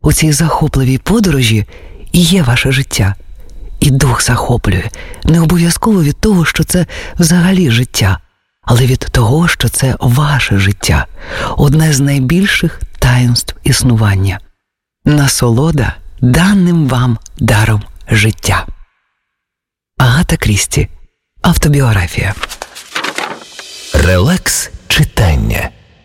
У цій захопливій подорожі і є ваше життя. І дух захоплює, не обов'язково від того, що це взагалі життя, але від того, що це ваше життя, одне з найбільших таїнств існування. Насолода даним вам даром життя. Агата Крісті. Автобіографія. Релакс читання.